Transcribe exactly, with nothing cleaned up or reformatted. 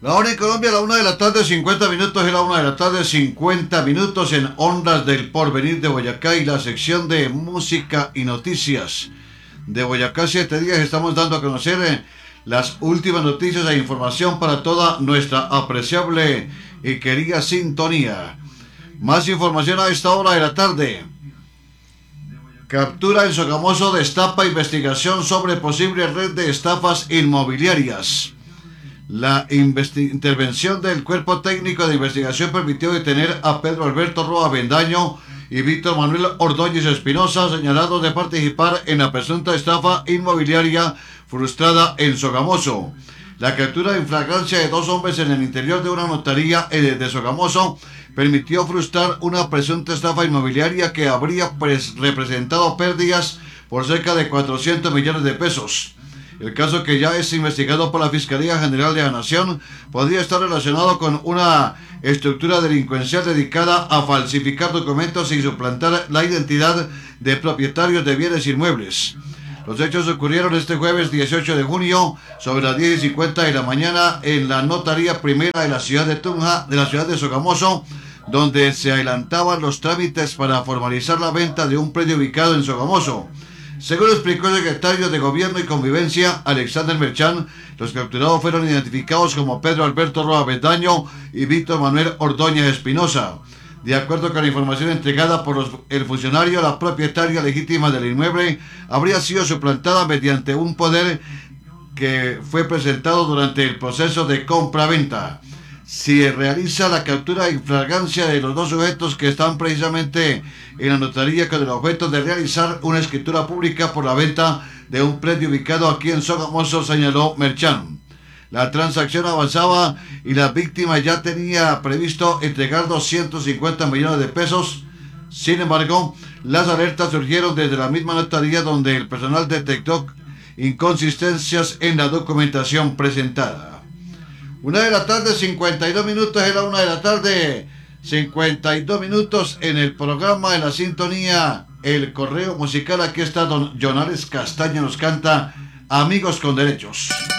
La hora en Colombia, la una de la tarde, cincuenta minutos, es la una de la tarde, cincuenta minutos en Ondas del Porvenir de Boyacá y la sección de música y noticias de Boyacá Siete Días. Estamos dando a conocer eh, las últimas noticias e información para toda nuestra apreciable y querida sintonía. Más información a esta hora de la tarde. Captura en Sogamoso, destapa investigación sobre posible red de estafas inmobiliarias. La intervención del Cuerpo Técnico de Investigación permitió detener a Pedro Alberto Roa Avendaño y Víctor Manuel Ordóñez Espinosa, señalados de participar en la presunta estafa inmobiliaria frustrada en Sogamoso. La captura en flagrancia de dos hombres en el interior de una notaría de Sogamoso permitió frustrar una presunta estafa inmobiliaria que habría pues representado pérdidas por cerca de cuatrocientos millones de pesos. El caso, que ya es investigado por la Fiscalía General de la Nación, podría estar relacionado con una estructura delincuencial dedicada a falsificar documentos y suplantar la identidad de propietarios de bienes inmuebles. Los hechos ocurrieron este jueves dieciocho de junio sobre las diez y cincuenta de la mañana en la notaría primera de la ciudad de Tunja, de la ciudad de Sogamoso, donde se adelantaban los trámites para formalizar la venta de un predio ubicado en Sogamoso. Según explicó el secretario de Gobierno y Convivencia, Alexander Merchán, los capturados fueron identificados como Pedro Alberto Roa Avendaño y Víctor Manuel Ordóñez Espinosa. De acuerdo con la información entregada por los, el funcionario, la propietaria legítima del inmueble habría sido suplantada mediante un poder que fue presentado durante el proceso de compra-venta. Si realiza la captura en flagrancia de los dos sujetos que están precisamente en la notaría con el objeto de realizar una escritura pública por la venta de un predio ubicado aquí en Sogamoso, señaló Merchán. La transacción avanzaba y la víctima ya tenía previsto entregar doscientos cincuenta millones de pesos. Sin embargo, las alertas surgieron desde la misma notaría, donde el personal detectó inconsistencias en la documentación presentada. Una de la tarde, cincuenta y dos minutos, es la una de la tarde, cincuenta y dos minutos en el programa, en la sintonía, el correo musical. Aquí está don Jonales Castaño, nos canta Amigos con Derechos.